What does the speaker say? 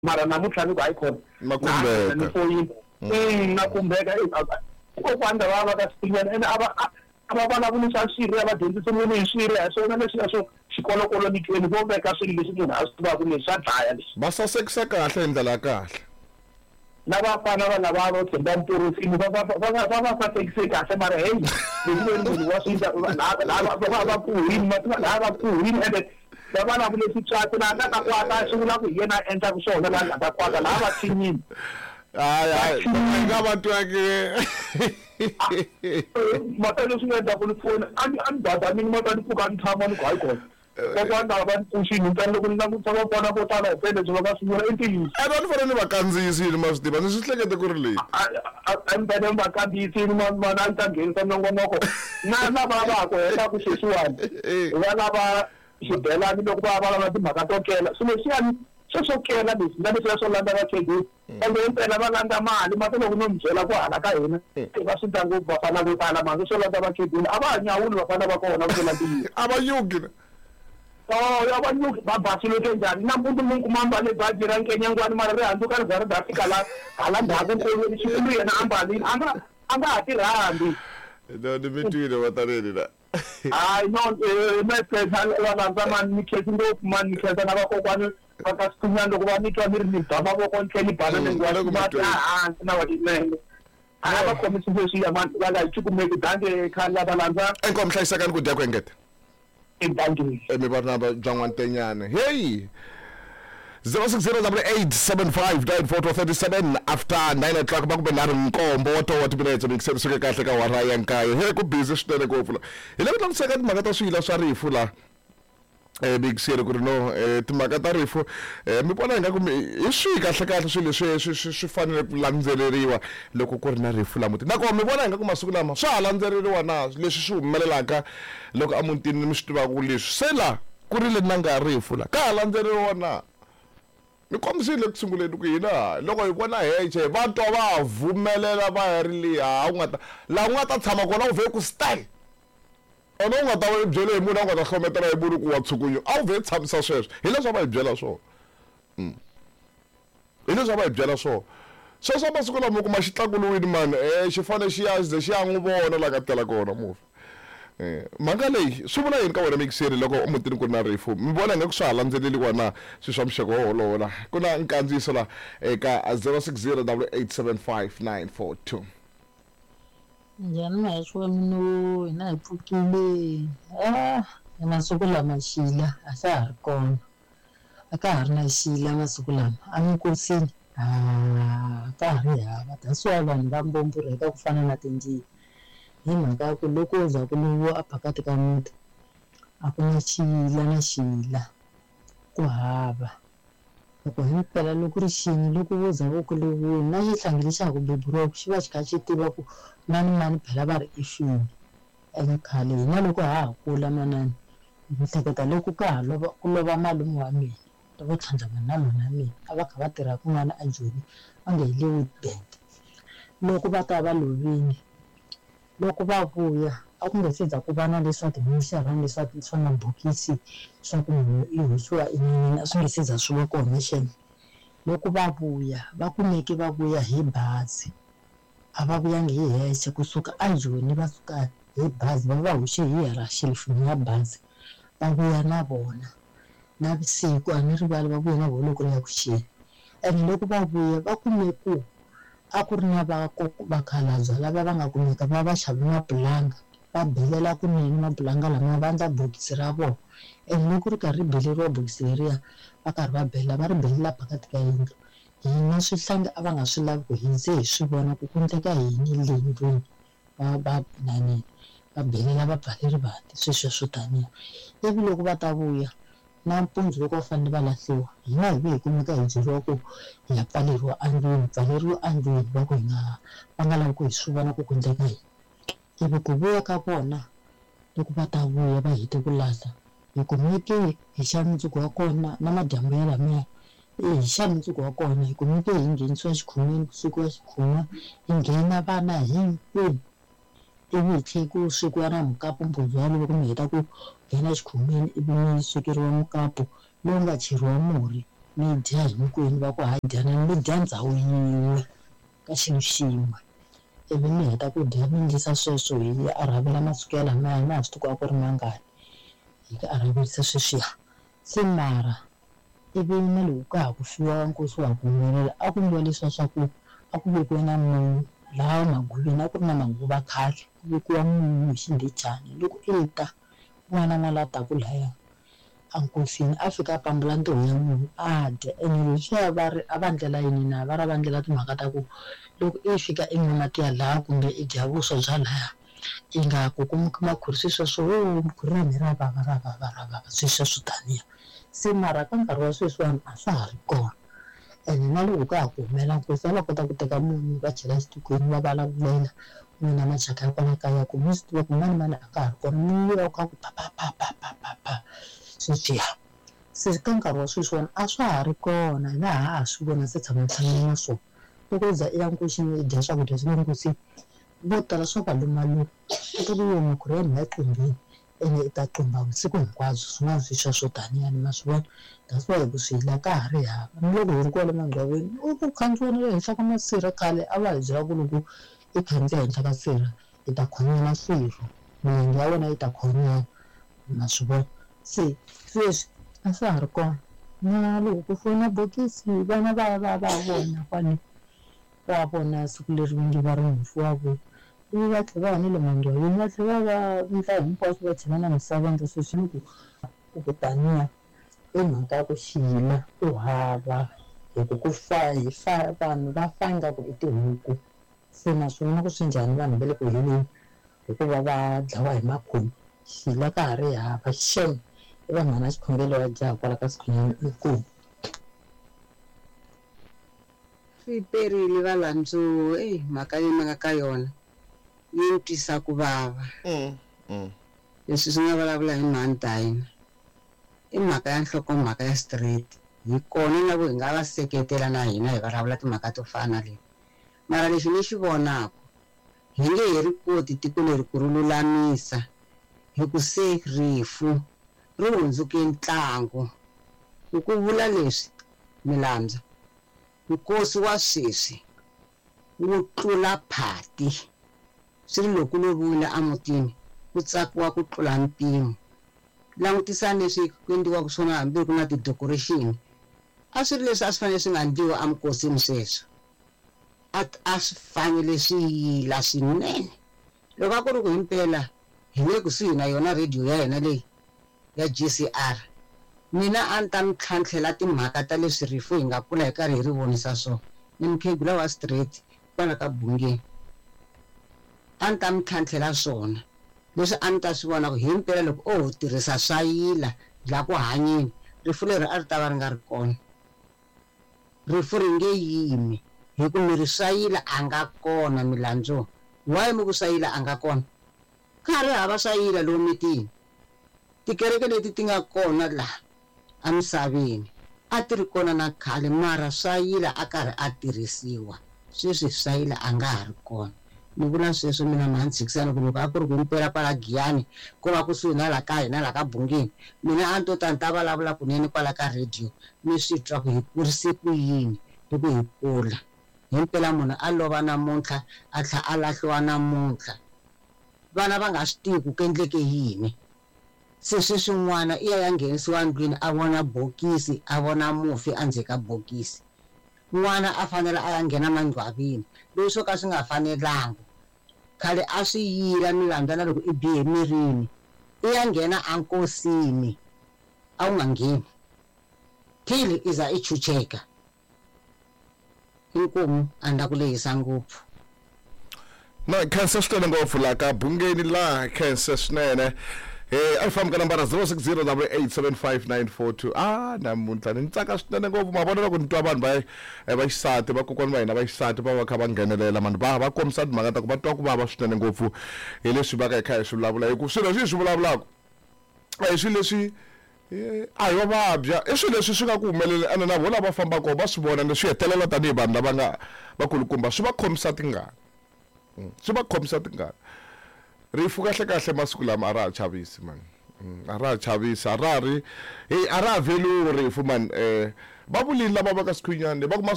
mara namuntlha ni ku hayi khona Makumbeka. ni foyini na kumbeka kokwani va ka sitinyana ene ava vulavulisa swirho vadyondzisi munhu hi swirho hi swona leswiya swo xikolokolonitweni vo veka swilo leswi munhu a swi tivaka leswi swa dlaya leswi Va sasekisa kahle hi ndlela ya kahle. na vafana va lava vo tshemba mporofini va sasekise kahle mara heyi leswi munhu wa swindla lava kuhini mativa lava kuhini ende va vulavule switswatsi laha nga ta kwata swi vula ku hi yena a endlaka swona laha nga ta kwata laha va tshinyini Hayi nga va twake. mata leswi nga endla ku ni foni a ni bada ni mata ni pfuka ni tshama ni ku hayi kona kokwani lava va ni puxini ntsena loko ni langutisa va vona vo tala hi pele leswi va nga swi vula i ntiyiso A ni fanele va kandziyisile ma swi tiva ni swi hlekete ku ri leyi. empene vakambisini mana ni ta nghenisa nongonoko na vavako heta ku sweswiwani va lava xibelani loko va lava timhaka to kela swilo leswiyani swo kela leswi na leswiya swo landza vakhegula kambe impela va landza mali mati loko no mi byela ku hala ka hina va swi ta ngopfu vafana vo tala manga swo landza vakhegula a va ha nyawuli vafana va kona ku vula ntiyiso A va yugi. ya va nyuki va basile ke njhani nampundzu mi kuma mbale baji ra nkenyangwani mara ri handzuka ri za ri ta fika hala ndzhaku nkolweni xikulu yena ambalini a nga ha tirhambi No ni mi twile vataneni la. hayi no mekhensa va landza mani ni khensi ngopfu mani ni khensa na vakokwani va ka switunyana loko va ni twa ni ri ni ba mavoko ni tlhe ni bana nengwamati ehansi na wa tinene a va khomisi leswiya mani va nga hi cukumeki dange khale lava landza Enko mi hlayisakani ku dya ku engeta. ebangeni Mi va na bya n'wantenyana. Hey. 0608759437 after 9 o'clock ba ku be na ri nkombo wa 2 minutes mi kusuke kahle ka wara ya nkaye. He ku busy swinene ngopfu la. Hi le ku tlangiseka timhaka ta swilo swa rifu la. Big sere ku ri no timhaka ta rifu mi vona ingaku hi swi kahle swilo swi fanele ku landzeleriwa loko ku ri na rifu la muti nakona mi vona ingaku masiku lama swa ha landzeleriwa na leswi swi humelelaka loko a mutini mi swi tivaka leswi se la ku ri le na nga rifu la ka ha landzeleriwa na mi kombisile ku sunguleni ku hina loko hi vona heche va twa va vumelela va heriliha u nga ta la u nga ta tshama kona u ve ku style ona u nga ta va byele hi munhu a nga ta hlometela hi munhu ku wa tshukunyo a wu ve tshamisa sweswo hi leswi va hi byela swona hi leswi va hi byela swona sweswo masiku lama u kuma xitlakuluwini mani xi fane xi ya ze xi ya n'wi vona la ka tela kona mufi mhaka leyi swi vula yini ka wena mikiseri loko emutini ku ri na rifu mi vona ingaku swi ha landzeleliwa na swilo swa muxaka wolowo la ku na nkandziyiso la eka 0608759942 njhani maheshi wa mino hina hi pfukile masiku lama xila a xa ha ri kona a ka ha ri na xila masiku lama a minkosini ka ha ri hava that's why vanhu va mbomborheka ku fana na tinjiya hi mhaka ya ku loko u za ku loviwa a phakati ka muti a ku na xila na xila ku hava loko himpela loko ri xini loko wo za vo ku loviweni na xihlangi lexi ha ku beburiwaku xi va xi kha xi tiva ku mani mani phela va ri i fini ene khale hina loko ha ha kula manani ni hleketa loko ka ha lova ku lova malume wa mina vo tlhandlama na lona mina a va kha va tirha kun'wana a joni va nga hi le Witbank loko va ta va lovini loko va vuya a ku nge se za ku va na leswa timisharani swa mabokisi swa ku munhu i hoxiwa enyaneni a swi nge se za swi va kona xene loko va vuya va kumeke va vuya hi bazi a va vuyangi hi hexe kusuka a joni va suka hi bazi va va hoxe hi hala xelifoni ya bazi va vuya na vona navusiku a ni rivali va vuya na vona loko ri ya ku xini ene loko va vuya va kume ku a ku ri na vakhalabya lava va nga kumeka va va xave mapulanga va belela kunene mapulanga lama va endla bokisi ra vona ene loko ri karhi ri beleriwa bokisi leriya va karhi va belela va ri belela phakati ka yindlu hina swihlangi a va nga swi lavi ku hi ze hi swi vona ku endleka yini le ndlwini va belela va pfaleri vati sweswo taniya ivi loko va ta vuya nampundzu loko va fanele va lahliwa hina hi ve hi kumeka hi byeriwa ku hi ya pfaleriwa andlwini va ku va nga lavi ku hi swi vona ku endleka yini ivi ku vuya ka vona loko va ta vuya va hete ku lahla hi kumeke hi xa mundzuku wa kona na madyambu ya lamaya hi xa mundzuku wa kona hi kumeke hi nghenisiwa xikhumeni kusuku wa xikhuma hi nghena vana hinkwenu ivi hi tlhe ku swekiwa na mukapu mpundzu wa loko mi heta ku nghena xikhumeni ivi mi swekeriwa mukapu lowu nga cheriwa murhi mi dya hinkwenu va ku hadyana mi dya ndhawu yin'we ka xilo xin'we ivi mi heta ku dya mi endlisa sweswo hi arhavela masiku ya lamaya na ha swi tikiwa ku ri mangani hi ku arhaverisa sweswiya se mara ivi na loko ka ha ku fiwa nkosi wa ku humelela a ku ndliwa leswiya swa ku a ku vekiwe na munyu laha maguveni a ku ri na manguva khale ku vekiwa munyu hi xindhichana loko i ta n'wana n'wana taku laya ankosini a fika a pambula ntiho ya munhu a dya ene leswiya a va ndlela yini na va va ndlela timhaka ta ku loko i fika i nwa mati ya laha kumbe i dya vuswa bya laya i nga kukumuki makhorisi sweswo khuri ra mi ra vava sweswo swo taniya se mara ka nkarhi wa sweswiwani a swa ha ri kona ene na loko ka ha ku humela nkosi va kota ku teka munhu va chela xitikweni va vulavulela n'wina machaka ya kwala kaya ku mi swi tiva ku mani a ka ha ri kona mi va ka ku pa sweswiya se ka nkarhi wa sweswiwani a swa ha ri kona laha ha swi vona se tshameni na swona loko za i ya nkosini i dya swakudya swi le nkosini vo tala swa va lumaluma eka ku mikhuri ya mina equmbini ene i ta qumba vusiku hinkwabyo swin'wana swiswa swo taniyani ma swi vona that's why ku swi hila ka ha ri hava ni loko hi ri kwale mangcwaveni u ku khandziwa na le henhla ka masirha khale a va hi byela ku loko i khandziya henhla ka sirha i ta khonyela swirho milenge ya wena yi ta khonyela ma swi vona se sweswi a swa ha ri kona na loko ku fona bokisi vana va vona kwale va vona siku leri va nge va ri mufu wa vona ivi va tlhela va ya na le mangcwaveni va tlhela va endla hinkwaswo va chela na misava endla sweswi loko ku taniya i mhaka ya ku xiyila ku hava hi ku vanhu va fa ingaku i tihuku se na swi vona ku swi njhani vanhu va le ku heleni hikuva va dlawa hi makhomi xiyila ka ha ri hava xeme i vanhu vana xikhongelo va dyaha kwala ka sikhonyana ikulu swi perile valantso mhaka leyi mi nga ka yona yi twisa ku vava leswi swi nga vulavula hi mhani ta hina i mhaka ya nhlokomhaka ya straight hi kona na ku hi nga va seketela na hina hi vulavula timhaka to fana leti mara lexi ni xi vonaku hi nge hi ri koti tiko leri ku ri lulamisa hi ku se rifu ri hundzuke ntlangu hi ku vula leswi milandza nkosi wa sweswi wu tlula phati swi ri loko lovula amutini ku tsakiwa ku tlula mpimo langutisani leswi ku endliwaka swona hambi ku na ti-decoration a swi ri leswi a swi fanele swi nga endliwa amukosini sweswo a swi fanele swi yila swinene loko a ku ri ku himpela hi le kusuhi na yona radio ya hina leyi ya GCR mina a ni ta mi tlhantlhela timhaka ta leswi rifu hi nga kula hi karhi hi ri vonisa swona ni mukhegula wa straight kwala ka bungeni a ni ta mi tlhantlhela swona leswi a ni ta swi vona ku hi mpela loko tirhisa swayila la ku hanyeni rifu leri a ri ta va ri nga ri kona rifu ri nge yimi hi ku mi ri swayila a nga kona milandzo why mi ku swayila a nga kona ka ri hava swayila lomu mitini tikereke leti ti nga kona laha amisaveni a ti ri kona na khale mara swayila a karhi a tirhisiwa sweswi swayila a nga ha ri kona ni vula sweswo mina mantshikisana ku loko a ku ri ku mpela kwala Giyani ko va kusuhi na la ka hina la ka bungeni mina a ni to ta ni ta vulavula kunene kwala ka radio ni swi twa ku hi kurise ku yini loko hi kula hi mpela munhu a lova namuntlha a tlha a lahliwa namuntlha vana va nga swi tivi ku endleke yini se sweswi n'wana i ya nghenisiwa ndlwini a vona bokisi a vona mufi endzeni ka bokisi n'wana a fanele a ya nghena mangcwaveni leswo ka swi nga fanelanga khale a swi yila milandza na loko i bihe mirini i ya nghena ankosini a wu nga ngheni till iza i chucheka inkomu anda ku lehisa ngopfu na khensa swinene ngopfu la ka bungeni la khensa swinene alifamba ka nambara 0608875942 namuntlha ni tsaka swinene ngopfu mavonelo ku ni twa vanhu va xisati vakokwani va hina va xisati va kha va nghenelela vanhu va kombisa timhaka ta ku va twa ku vava swinene ngopfu hi leswi va ka hi kha hi swi vulavula hi ku swilo leswi hi swi vulavulaka a hi swilo leswi a hi vavabya i swilo leswi swi nga ku humeleli ene na vona va fambaka va swi vona leswi hetelela tanihi vanhu lava nga vakulukumba swi va khomisa tingana swi va khomisa tingana rifu kahle masiku lama a ra ha chavisi man a ra ha chavisi a ra ha vheli rifu man va vulini lava va ka Sikhwinyani va kuma